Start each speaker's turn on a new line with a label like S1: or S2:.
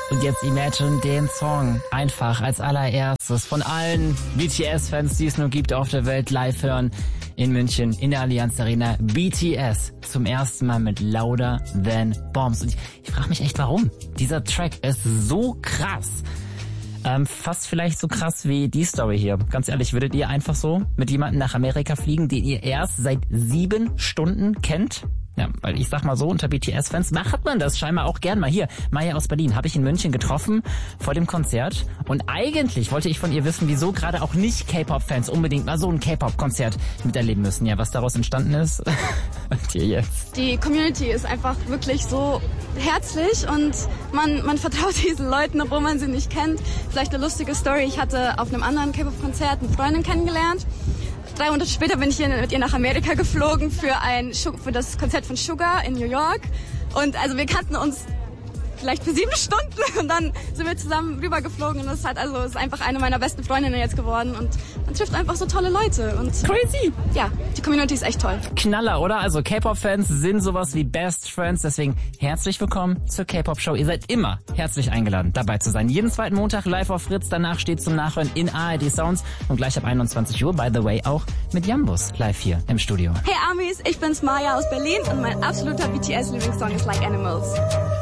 S1: Und jetzt Imagine den Song einfach als allererstes von allen BTS-Fans, die es nur gibt auf der Welt, live hören in München in der Allianz Arena. BTS zum ersten Mal mit Louder Than Bombs. Und ich frage mich echt, warum? Dieser Track ist so krass. Fast vielleicht so krass wie die Story hier. Ganz ehrlich, würdet ihr einfach so mit jemandem nach Amerika fliegen, den ihr erst seit 7 Stunden kennt? Ja, weil ich sag mal so, unter BTS-Fans macht man das scheinbar auch gern mal. Hier, Maya aus Berlin habe ich in München getroffen vor dem Konzert. Und eigentlich wollte ich von ihr wissen, wieso gerade auch nicht K-Pop-Fans unbedingt mal so ein K-Pop-Konzert miterleben müssen. Ja, was daraus entstanden ist, hört ihr jetzt.
S2: Die Community ist einfach wirklich so herzlich und man vertraut diesen Leuten, obwohl man sie nicht kennt. Vielleicht eine lustige Story. Ich hatte auf einem anderen K-Pop-Konzert eine Freundin kennengelernt. 3 Monate später bin ich mit ihr nach Amerika geflogen für das Konzert von Sugar in New York. Und also wir kannten uns vielleicht für 7 Stunden und dann sind wir zusammen rübergeflogen und das ist einfach eine meiner besten Freundinnen jetzt geworden und man trifft einfach so tolle Leute und
S1: crazy.
S2: Ja, die Community ist echt toll.
S1: Knaller, oder? Also K-Pop-Fans sind sowas wie Best Friends, deswegen herzlich willkommen zur K-Pop-Show. Ihr seid immer herzlich eingeladen, dabei zu sein. Jeden zweiten Montag live auf Fritz, danach steht zum Nachhören in ARD Sounds und gleich ab 21 Uhr, by the way, auch mit Jambus live hier im Studio.
S2: Hey Amis, ich bin's Maya aus Berlin und mein absoluter BTS-Lieblingssong ist Like Animals.